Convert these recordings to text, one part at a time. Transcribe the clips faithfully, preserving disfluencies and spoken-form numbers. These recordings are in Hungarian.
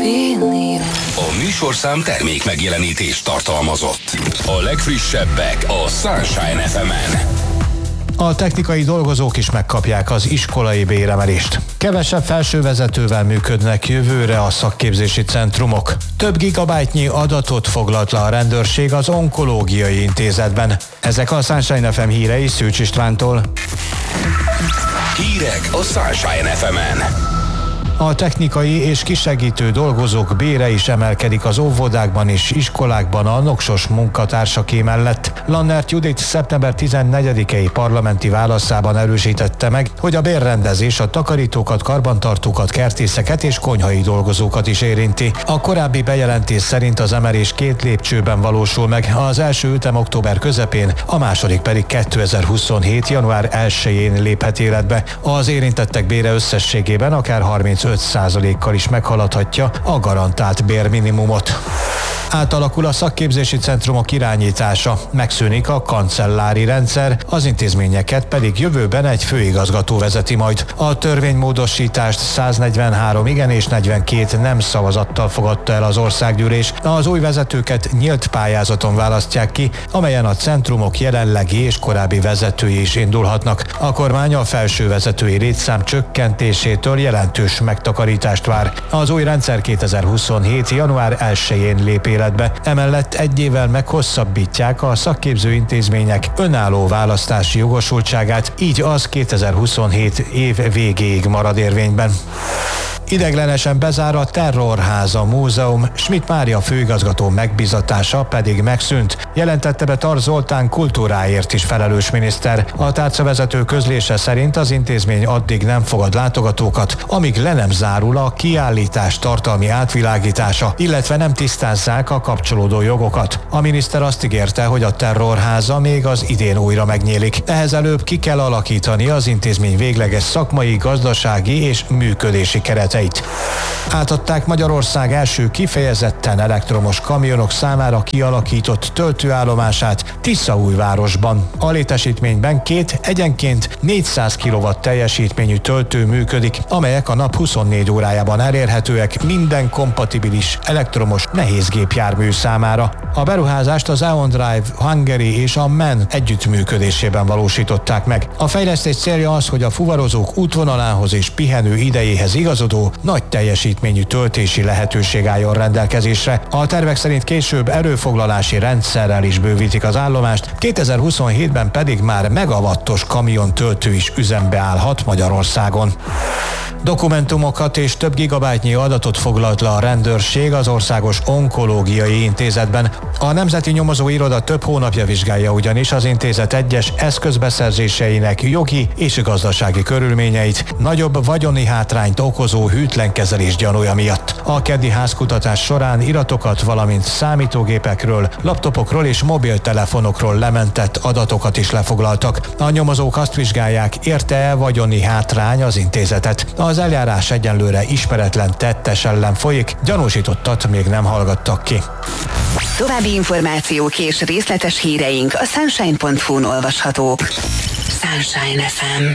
A műsorszám termék megjelenítést tartalmazott. A legfrissebbek a Sunshine ef emen. A technikai dolgozók is megkapják az iskolai béremelést. Kevesebb felsővezetővel működnek jövőre a szakképzési centrumok. Több gigabájtnyi adatot foglalt le a rendőrség az onkológiai intézetben. Ezek a Sunshine ef em hírei Szűcs Istvántól. Hírek a Sunshine ef emen. A technikai és kisegítő dolgozók bére is emelkedik az óvodákban és iskolákban a noksos munkatársaké mellett. Lannert Judit szeptember tizennegyedikei parlamenti válaszában erősítette meg, hogy a bérrendezés a takarítókat, karbantartókat, kertészeket és konyhai dolgozókat is érinti. A korábbi bejelentés szerint az emelés két lépcsőben valósul meg, az első ütem október közepén, a második pedig kétezer-huszonhét. január elsején léphet életbe. Az érintettek bére összességében akár harmincöt százalékkal is meghaladhatja a garantált bérminimumot. Átalakul a szakképzési centrumok irányítása, megszűnik a kancellári rendszer, az intézményeket pedig jövőben egy főigazgató vezeti majd. A törvénymódosítást száznegyvenhárom igen és negyvenkét nem szavazattal fogadta el az országgyűlés. Az új vezetőket nyílt pályázaton választják ki, amelyen a centrumok jelenlegi és korábbi vezetői is indulhatnak. A kormány a felső vezetői létszám csökkentésétől jelentős megtakarítást vár. Az új rendszer kétezer-huszonhét. január elsején lép életbe. Emellett egy évvel meghosszabbítják a szakképző intézmények önálló választási jogosultságát, így az kétezer-huszonhét év végéig marad érvényben. Ideglenesen bezár a Terrorháza Múzeum, Schmidt Mária főigazgató megbízatása pedig megszűnt, jelentette be Tar Zoltán kultúráért is felelős miniszter. A tárcavezető közlése szerint az intézmény addig nem fogad látogatókat, amíg le nem zárul a kiállítás tartalmi átvilágítása, illetve nem tisztázzák a kapcsolódó jogokat. A miniszter azt ígérte, hogy a Terrorháza még az idén újra megnyílik. Ehhez előbb ki kell alakítani az intézmény végleges szakmai, gazdasági és működési kereteit. Átadták Magyarország első kifejezetten elektromos kamionok számára kialakított töltőállomását Tiszaújvárosban. A létesítményben két egyenként négyszáz kilowatt teljesítményű töltő működik, amelyek a nap huszonnégy órájában elérhetőek minden kompatibilis elektromos nehézgépjármű számára. A beruházást az Aon Drive Hungary és a men együttműködésében valósították meg. A fejlesztés célja az, hogy a fuvarozók útvonalához és pihenő idejéhez igazodó nagy teljesítményű töltési lehetőség álljon rendelkezésre. A tervek szerint később erőfoglalási rendszerrel is bővítik az állomást, kétezer-huszonhétben pedig már megawattos kamiontöltő is üzembe állhat Magyarországon. Dokumentumokat és több gigabájtnyi adatot foglalt le a rendőrség az Országos Onkológiai Intézetben. A Nemzeti Nyomozó Iroda több hónapja vizsgálja ugyanis az intézet egyes eszközbeszerzéseinek jogi és gazdasági körülményeit, nagyobb vagyoni hátrányt okozó hűtlen kezelés gyanúja miatt. A keddi házkutatás során iratokat, valamint számítógépekről, laptopokról és mobiltelefonokról lementett adatokat is lefoglaltak. A nyomozók azt vizsgálják, érte-e vagyoni hátrány az intézetet. Az eljárás egyenlőre ismeretlen tettes ellen folyik, gyanúsítottat még nem hallgattak ki. További információk és részletes híreink a sunshine pont hu-n olvashatók. Sunshine ef em.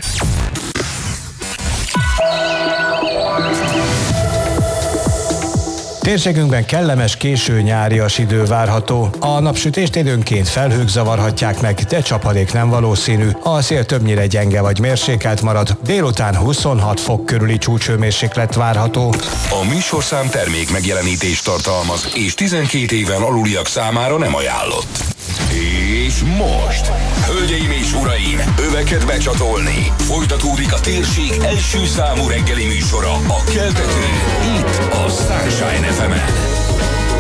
Térségünkben kellemes késő nyárias idő várható. A napsütést időnként felhők zavarhatják meg, de csapadék nem valószínű. A szél többnyire gyenge vagy mérsékelt marad. Délután huszonhat fok körüli csúcshőmérséklet várható. A műsorszám termék megjelenítést tartalmaz, és tizenkét éven aluliak számára nem ajánlott. És most, hölgyeim és uraim, öveket becsatolni. Folytatódik a térség első számú reggeli műsora, a Keltető, itt a Sunshine ef emen.